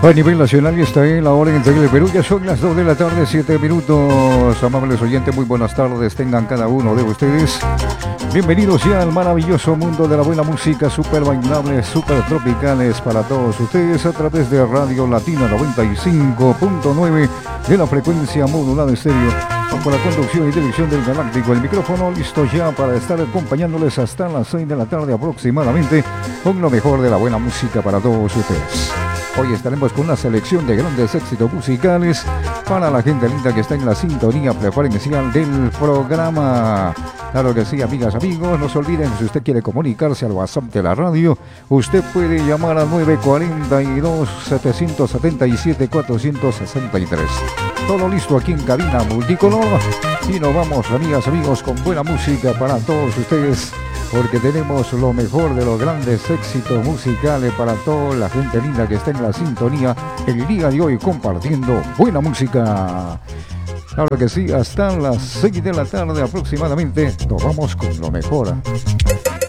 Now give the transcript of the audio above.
A nivel nacional está en la hora en el Perú, ya son las 2 de la tarde, 7 minutos. Amables oyentes, muy buenas tardes tengan cada uno de ustedes. Bienvenidos ya al maravilloso mundo de la buena música, super bailables, super tropicales para todos ustedes a través de Radio Latina 95.9 de la frecuencia modulada estéreo. Con la conducción y dirección del Galáctico, el micrófono listo ya para estar acompañándoles hasta las 6 de la tarde aproximadamente con lo mejor de la buena música para todos ustedes. Hoy estaremos con una selección de grandes éxitos musicales para la gente linda que está en la sintonía preferencial del programa. Claro que sí, amigas, amigos, no se olviden, si usted quiere comunicarse al WhatsApp de la radio, usted puede llamar al 942-777-463. Todo listo aquí en cabina multicolor y nos vamos, amigas, amigos, con buena música para todos ustedes, porque tenemos lo mejor de los grandes éxitos musicales para toda la gente linda que está en la sintonía el día de hoy compartiendo buena música. Claro que sí, hasta las 6 de la tarde aproximadamente nos vamos con lo mejor.